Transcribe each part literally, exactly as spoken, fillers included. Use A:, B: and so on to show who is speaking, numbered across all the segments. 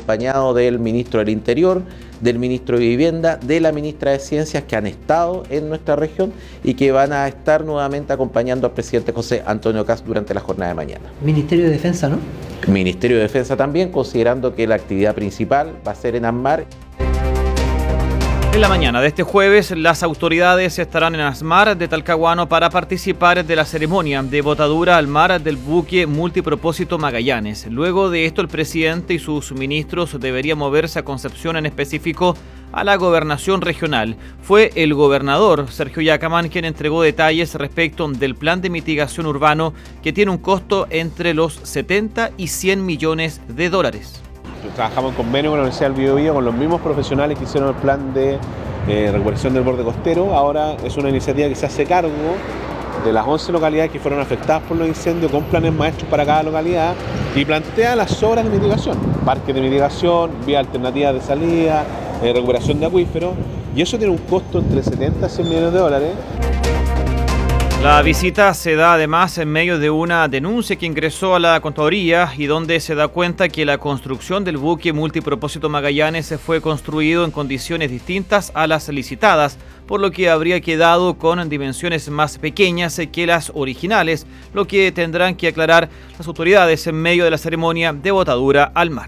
A: acompañado del ministro del Interior, del ministro de Vivienda, de la ministra de Ciencias, que han estado en nuestra región y que van a estar nuevamente acompañando al presidente José Antonio Kast durante la jornada de mañana.
B: Ministerio de Defensa, ¿no?
A: Ministerio de Defensa también, considerando que la actividad principal va a ser en ASMAR.
C: En la mañana de este jueves, las autoridades estarán en ASMAR de Talcahuano para participar de la ceremonia de botadura al mar del buque multipropósito Magallanes. Luego de esto, el presidente y sus ministros deberían moverse a Concepción, en específico a la gobernación regional. Fue el gobernador Sergio Yacamán quien entregó detalles respecto del plan de mitigación urbano, que tiene un costo entre los setenta y cien millones de dólares.
D: Trabajamos en convenio con la Universidad del Biobío, con los mismos profesionales que hicieron el plan de eh, recuperación del borde costero. Ahora es una iniciativa que se hace cargo de las once localidades que fueron afectadas por los incendios, con planes maestros para cada localidad, y plantea las obras de mitigación, parques de mitigación, vías alternativas de salida, eh, recuperación de acuíferos, y eso tiene un costo entre setenta y cien millones de dólares.
C: La visita se da además en medio de una denuncia que ingresó a la Contraloría y donde se da cuenta que la construcción del buque multipropósito Magallanes fue construido en condiciones distintas a las licitadas, por lo que habría quedado con dimensiones más pequeñas que las originales, lo que tendrán que aclarar las autoridades en medio de la ceremonia de botadura al mar.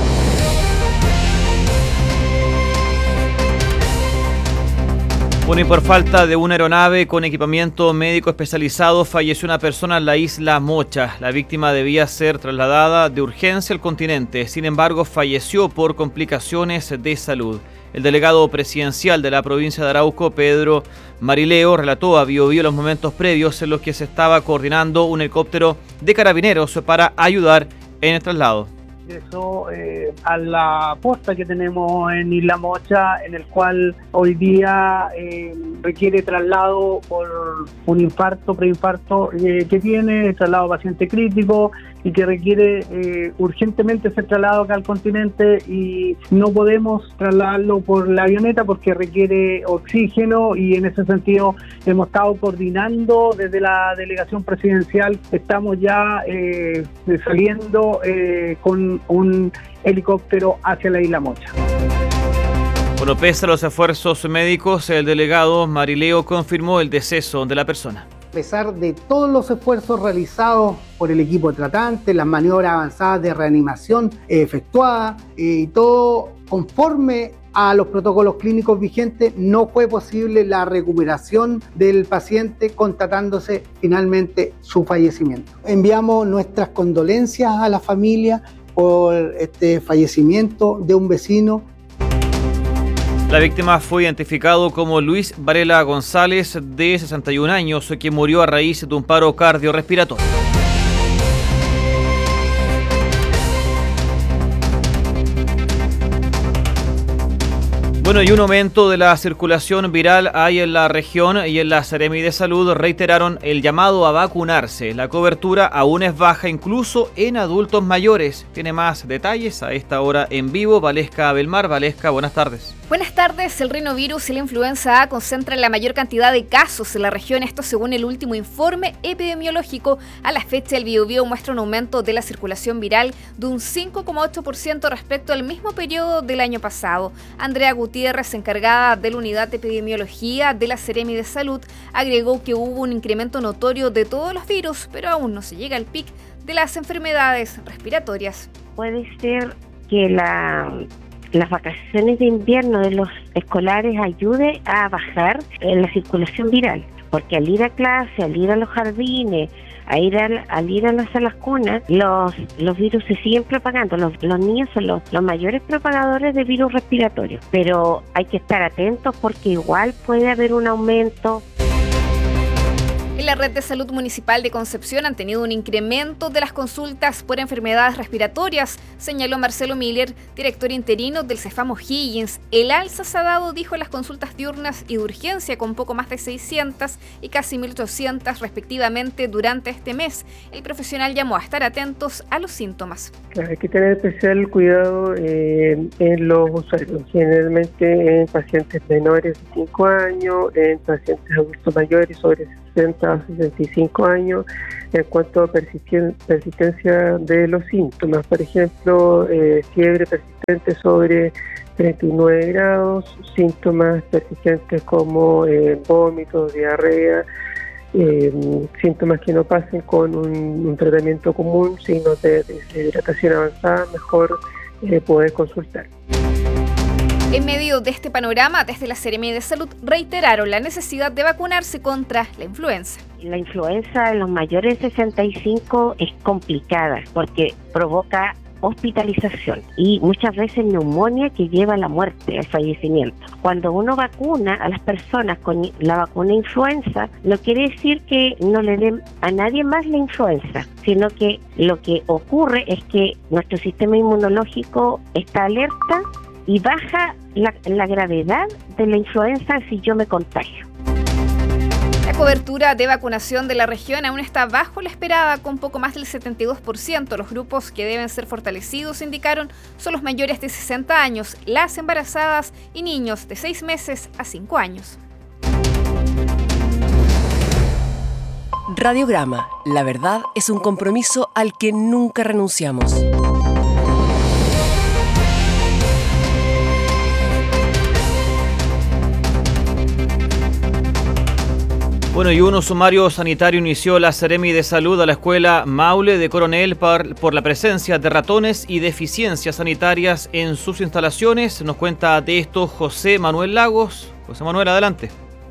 C: Bueno, y por falta de una aeronave con equipamiento médico especializado, falleció una persona en la isla Mocha. La víctima debía ser trasladada de urgencia al continente. Sin embargo, falleció por complicaciones de salud. El delegado presidencial de la provincia de Arauco, Pedro Marileo, relató a Biobío los momentos previos en los que se estaba coordinando un helicóptero de carabineros para ayudar en el traslado.
E: Eso eh, a la posta que tenemos en Isla Mocha, en el cual hoy día eh, requiere traslado por un infarto, preinfarto eh, que tiene, traslado paciente crítico y que requiere eh, urgentemente ser trasladado acá al continente, y no podemos trasladarlo por la avioneta porque requiere oxígeno, y en ese sentido hemos estado coordinando desde la delegación presidencial. Estamos ya eh, saliendo eh, con un helicóptero hacia la Isla Mocha.
C: Bueno, pese a los esfuerzos médicos, el delegado Marileo confirmó el deceso de la persona.
F: A pesar de todos los esfuerzos realizados por el equipo tratante, las maniobras avanzadas de reanimación efectuadas eh, y todo conforme a los protocolos clínicos vigentes, no fue posible la recuperación del paciente, constatándose finalmente su fallecimiento. Enviamos nuestras condolencias a la familia por este fallecimiento de un vecino.
C: La víctima fue identificado como Luis Varela González, de sesenta y un años, que murió a raíz de un paro cardiorrespiratorio. Bueno, y un aumento de la circulación viral hay en la región, y en la Seremi de Salud reiteraron el llamado a vacunarse. La cobertura aún es baja, incluso en adultos mayores. Tiene más detalles a esta hora en vivo Valesca Belmar. Valesca, buenas tardes.
G: Buenas tardes. El rinovirus y la influenza A concentran la mayor cantidad de casos en la región. Esto según el último informe epidemiológico. A la fecha, el Biobío muestra un aumento de la circulación viral de un cinco coma ocho por ciento respecto al mismo periodo del año pasado. Andrea Gutiérrez, encargada de la unidad de epidemiología de la Seremi de Salud, agregó que hubo un incremento notorio de todos los virus, pero aún no se llega al pic de las enfermedades respiratorias.
H: Puede ser que la... las vacaciones de invierno de los escolares ayude a bajar la circulación viral, porque al ir a clase, al ir a los jardines, a ir a, al ir a las salas cunas, los, los virus se siguen propagando. Los, los niños son los, los mayores propagadores de virus respiratorios, pero hay que estar atentos porque igual puede haber un aumento.
G: En la red de salud municipal de Concepción han tenido un incremento de las consultas por enfermedades respiratorias, señaló Marcelo Miller, director interino del Cefam O'Higgins. El alza se ha dado, dijo, en las consultas diurnas y de urgencia, con poco más de seiscientas y casi mil ochocientas respectivamente durante este mes. El profesional llamó a estar atentos a los síntomas.
E: Hay que tener especial cuidado eh, en los usuarios, generalmente en pacientes menores de cinco años, en pacientes adultos mayores sobre
B: sesenta a sesenta y cinco años en cuanto a persistencia de los síntomas. Por ejemplo, eh, fiebre persistente sobre treinta y nueve grados, síntomas persistentes como eh, vómitos, diarrea, eh, síntomas que no pasen con un, un tratamiento común, signos de deshidratación avanzada, mejor eh, poder consultar.
G: En medio de este panorama, desde la Seremi de Salud reiteraron la necesidad de vacunarse contra la influenza.
H: La influenza en los mayores de sesenta y cinco es complicada porque provoca hospitalización y muchas veces neumonía que lleva a la muerte, al fallecimiento. Cuando uno vacuna a las personas con la vacuna influenza, no quiere decir que no le den a nadie más la influenza, sino que lo que ocurre es que nuestro sistema inmunológico está alerta y baja la, la gravedad de la influenza si yo me contagio.
G: La cobertura de vacunación de la región aún está bajo la esperada, con poco más del setenta y dos por ciento. Los grupos que deben ser fortalecidos, indicaron, son los mayores de sesenta años, las embarazadas y niños de seis meses a cinco años.
I: Radiograma. La verdad es un compromiso al que nunca renunciamos.
C: Bueno, y un sumario sanitario inició la Seremi de Salud a la escuela Maule de Coronel por, por la presencia de ratones y deficiencias sanitarias en sus instalaciones. Nos cuenta de esto José Manuel Lagos. José Manuel, adelante.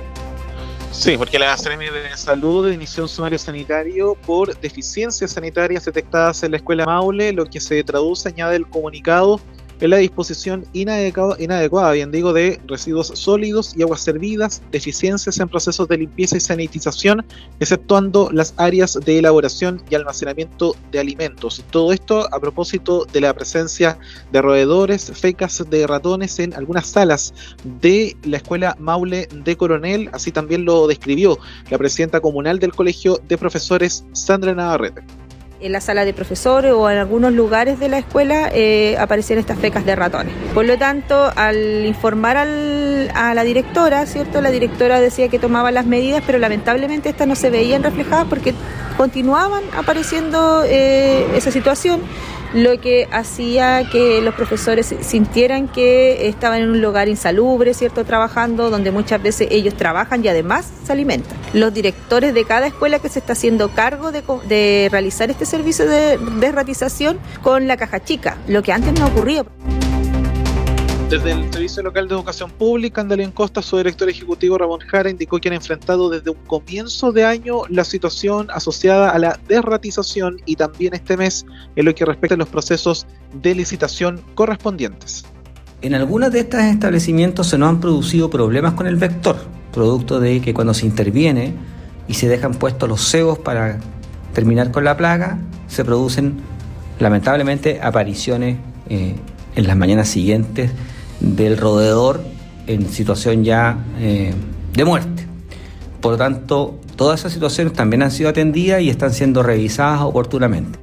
J: Sí, porque la Seremi de Salud inició un sumario sanitario por deficiencias sanitarias detectadas en la escuela Maule, lo que se traduce, añade el comunicado, en la disposición inadecuada, inadecuada, bien digo, de residuos sólidos y aguas servidas, deficiencias en procesos de limpieza y sanitización, exceptuando las áreas de elaboración y almacenamiento de alimentos. Todo esto a propósito de la presencia de roedores, fecas de ratones en algunas salas de la escuela Maule de Coronel. Así también lo describió la presidenta comunal del Colegio de Profesores, Sandra Navarrete.
K: En la sala de profesores o en algunos lugares de la escuela eh, aparecían estas fecas de ratones. Por lo tanto, al informar al, a la directora, ¿cierto? La directora decía que tomaba las medidas, pero lamentablemente estas no se veían reflejadas porque continuaban apareciendo eh, esa situación, lo que hacía que los profesores sintieran que estaban en un lugar insalubre, ¿cierto? Trabajando, donde muchas veces ellos trabajan y además se alimentan. Los directores de cada escuela que se está haciendo cargo de, de realizar este servicio de desratización con la caja chica, lo que antes no ocurría.
J: Desde el Servicio Local de Educación Pública, Andalén Costa, su director ejecutivo Ramón Jara indicó que han enfrentado desde un comienzo de año la situación asociada a la desratización y también este mes en lo que respecta a los procesos de licitación correspondientes.
L: En algunos de estos establecimientos se nos han producido problemas con el vector, producto de que cuando se interviene y se dejan puestos los cebos para terminar con la plaga, se producen lamentablemente apariciones eh, en las mañanas siguientes del roedor en situación ya eh, de muerte. Por lo tanto, todas esas situaciones también han sido atendidas y están siendo revisadas oportunamente.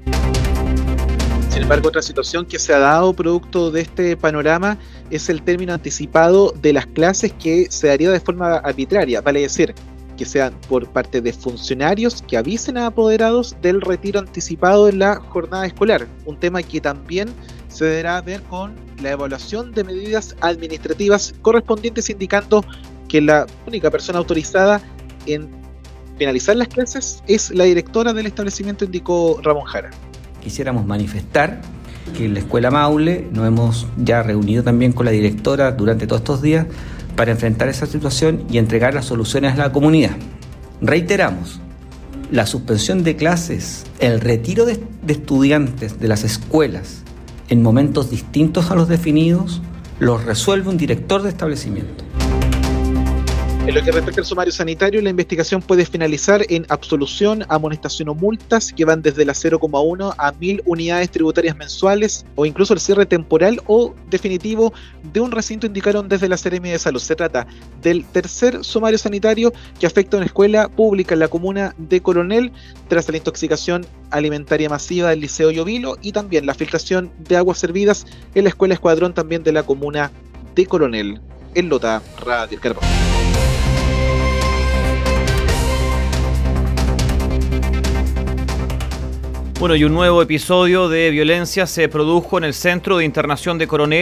J: Sin embargo, otra situación que se ha dado producto de este panorama es el término anticipado de las clases, que se daría de forma arbitraria, vale decir, que sean por parte de funcionarios que avisen a apoderados del retiro anticipado en la jornada escolar, un tema que también se deberá ver con la evaluación de medidas administrativas correspondientes, indicando que la única persona autorizada en finalizar las clases es la directora del establecimiento, indicó Ramón Jara.
L: Quisiéramos manifestar que en la escuela Maule nos hemos ya reunido también con la directora durante todos estos días para enfrentar esa situación y entregar las soluciones a la comunidad. Reiteramos, la suspensión de clases, el retiro de, de estudiantes de las escuelas en momentos distintos a los definidos, los resuelve un director de establecimiento.
J: En lo que respecta al sumario sanitario, la investigación puede finalizar en absolución, amonestación o multas que van desde la cero coma uno a mil unidades tributarias mensuales, o incluso el cierre temporal o definitivo de un recinto, indicaron desde la Seremi de Salud. Se trata del tercer sumario sanitario que afecta a una escuela pública en la comuna de Coronel tras la intoxicación alimentaria masiva del Liceo Llovilo y también la filtración de aguas servidas en la escuela Escuadrón también de la comuna de Coronel. En Lota, Radio El Carbón.
C: Bueno, y un nuevo episodio de violencia se produjo en el Centro de Internación de Coronel.